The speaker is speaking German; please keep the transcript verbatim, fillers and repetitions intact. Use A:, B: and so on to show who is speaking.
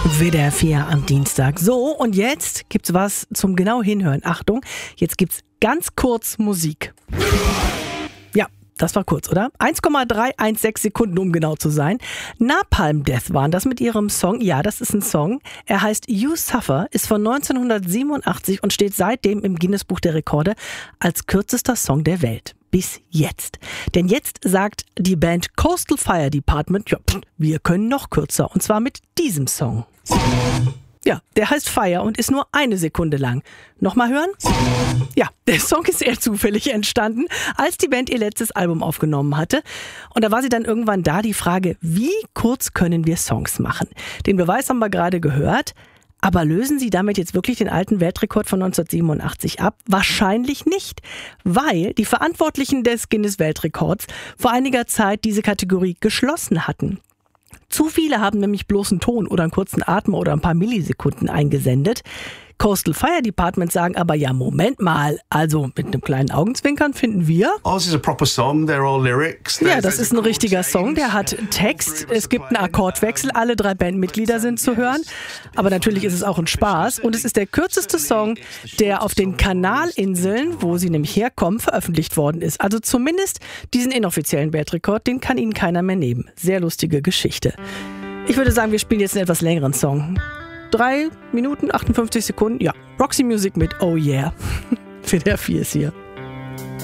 A: W D R vier am Dienstag. So, und jetzt gibt's was zum genau hinhören. Achtung, jetzt gibt's ganz kurz Musik. Ja, das war kurz, oder? eins Komma drei eins sechs Sekunden, um genau zu sein. Napalm Death waren das mit ihrem Song. Ja, das ist ein Song. Er heißt You Suffer, ist von neunzehnhundertsiebenundachtzig und steht seitdem im Guinness-Buch der Rekorde als kürzester Song der Welt. Bis jetzt. Denn jetzt sagt die Band Coastal Fire Department, ja, wir können noch kürzer. Und zwar mit diesem Song. Ja, der heißt Fire und ist nur eine Sekunde lang. Nochmal hören? Ja, der Song ist eher zufällig entstanden, als die Band ihr letztes Album aufgenommen hatte. Und da war sie dann irgendwann da, die Frage, wie kurz können wir Songs machen? Den Beweis haben wir gerade gehört. Aber lösen Sie damit jetzt wirklich den alten Weltrekord von neunzehnhundertsiebenundachtzig ab? Wahrscheinlich nicht, weil die Verantwortlichen des Guinness-Weltrekords vor einiger Zeit diese Kategorie geschlossen hatten. Zu viele haben nämlich bloßen Ton oder einen kurzen Atem oder ein paar Millisekunden eingesendet. Coastal Fire Department sagen aber, ja, Moment mal, also mit einem kleinen Augenzwinkern finden wir.
B: Ours is a proper song, they're all lyrics.
A: Ja, das ist ein richtiger Song, der hat Text, es gibt einen Akkordwechsel, alle drei Bandmitglieder sind zu hören, aber natürlich ist es auch ein Spaß und es ist der kürzeste Song, der auf den Kanalinseln, wo sie nämlich herkommen, veröffentlicht worden ist. Also zumindest diesen inoffiziellen Weltrekord, den kann Ihnen keiner mehr nehmen. Sehr lustige Geschichte. Ich würde sagen, wir spielen jetzt einen etwas längeren Song. Drei Minuten, achtundfünfzig Sekunden, ja. Roxy Music mit Oh Yeah. W D R vier ist hier.